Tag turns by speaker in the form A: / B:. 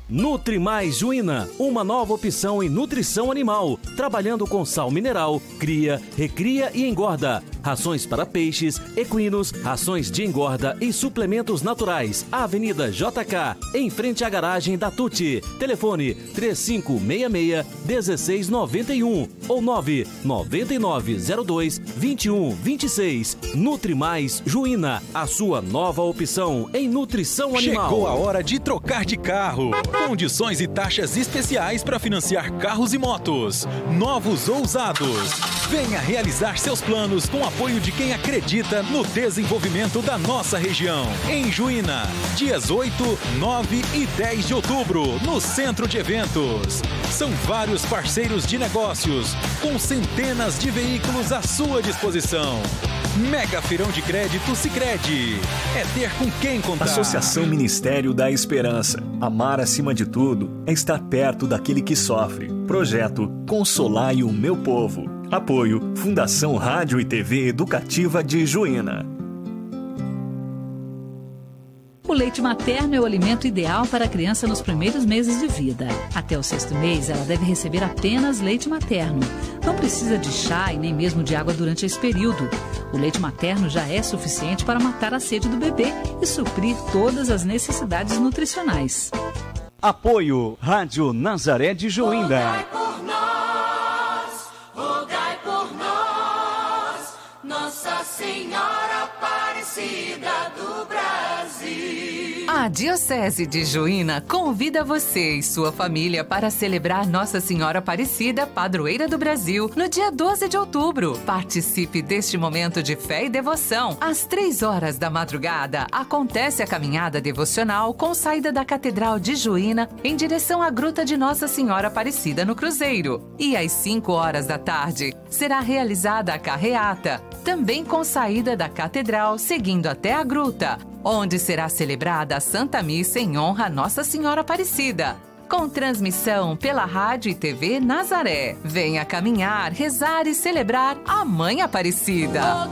A: Nutri Mais Juína, uma nova opção em nutrição animal, trabalhando com sal mineral, cria, recria e engorda. Rações para peixes, equinos, rações de engorda e suplementos naturais. Avenida JK, em frente à garagem da Tuti. Telefone 3566-1691 ou 99902-2126. Nutri Mais Juína, a sua nova opção em nutrição animal.
B: Chegou a hora de trocar de carro. Condições e taxas especiais para financiar carros e motos, novos ou usados. Venha realizar seus planos com apoio de quem acredita no desenvolvimento da nossa região. Em Juína, dias 8, 9 e 10 de outubro, no Centro de Eventos. São vários parceiros de negócios, com centenas de veículos à sua disposição. Mega Feirão de Crédito Sicredi. É ter com quem contar.
C: Associação Ministério da Esperança. Amar acima de tudo é estar perto daquele que sofre. Projeto Consolai o Meu Povo. Apoio Fundação Rádio e TV Educativa de Juína.
D: O leite materno é o alimento ideal para a criança nos primeiros meses de vida. Até o 6º mês, ela deve receber apenas leite materno. Não precisa de chá e nem mesmo de água durante esse período. O leite materno já é suficiente para matar a sede do bebê e suprir todas as necessidades nutricionais.
E: Apoio Rádio Nazaré de Juína.
F: Rogai por nós, Nossa Senhora Aparecida do Brasil.
G: A Diocese de Juína convida você e sua família para celebrar Nossa Senhora Aparecida, padroeira do Brasil, no dia 12 de outubro. Participe deste momento de fé e devoção. Às 3 horas da madrugada, acontece a caminhada devocional com saída da Catedral de Juína em direção à Gruta de Nossa Senhora Aparecida no Cruzeiro. E às 5 horas da tarde, será realizada a carreata, também com saída da Catedral, seguindo até a Gruta, onde será celebrada a Santa Missa em honra a Nossa Senhora Aparecida, com transmissão pela Rádio e TV Nazaré. Venha caminhar, rezar e celebrar a Mãe Aparecida.